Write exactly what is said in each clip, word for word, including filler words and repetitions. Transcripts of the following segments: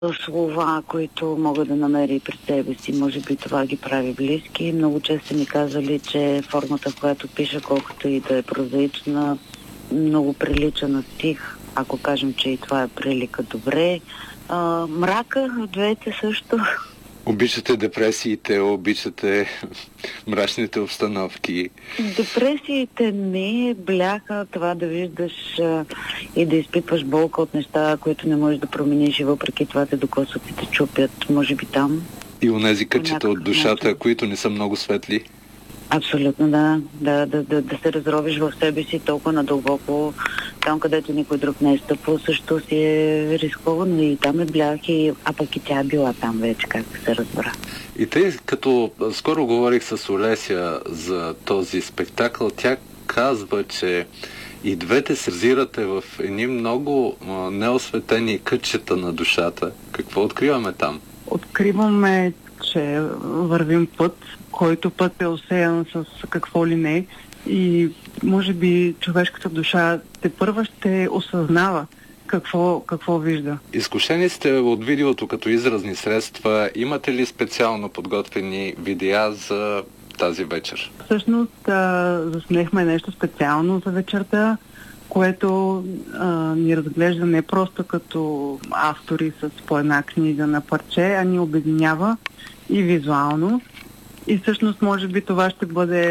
слова, които мога да намеря и пред себе си. Може би това ги прави близки. Много често ми казали, че формата, в която пиша, колкото и да е прозаична, много прилича на стих. Ако кажем, че и това е прилика, добре. А, мрака, двете също. Обичате депресиите, обичате мрачните обстановки. Депресиите не бляха това да виждаш а, и да изпитваш болка от неща, които не можеш да промениш и въпреки това те докосват и те чупят, може би там. И онези кътчета от душата, начин, които не са много светли. Абсолютно, да. Да, да, да, да се разровиш в себе си толкова надълбоко, там където никой друг не е стъпвал, също си е рисковано и там е блях, и... а пък и тя е била там вече, както се разбра. И тъй като скоро говорих с Олеся за този спектакъл, тя казва, че и двете се взирате в едни много а, неосветени кътчета на душата. Какво откриваме там? Откриваме, че вървим път, който път е осеян с какво ли не, и може би човешката душа те първа ще осъзнава какво, какво вижда. Изкушени сте от видеото като изразни средства. Имате ли специално подготвени видеа за тази вечер? Всъщност а, заснехме нещо специално за вечерта, което а, ни разглежда не просто като автори с по една книга на парче, а ни обединява и визуално. И всъщност може би това ще бъде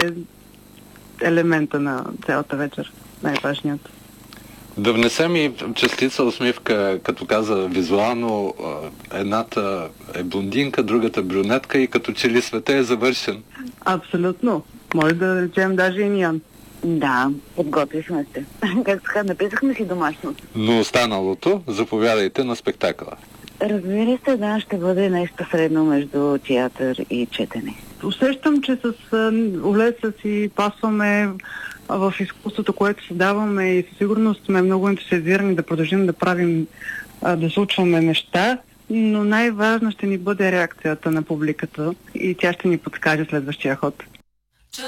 елемента на цялата вечер, най-важният. Да внесем и частица усмивка, като каза визуално, едната е блондинка, другата брюнетка и като че ли света е завършен. Абсолютно. Може да речем даже и Ниан. Да, подготвихме се. Как така, написахме си домашното. Но останалото, заповядайте на спектакъла. Разбира се, да, ще бъде нещо средно между театър и четене. Усещам, че с Олеся си пасваме в изкуството, което се даваме, и със сигурност сме много ентусиазирани да продължим да правим, да случваме неща, но най-важно ще ни бъде реакцията на публиката и тя ще ни подскаже следващия ход.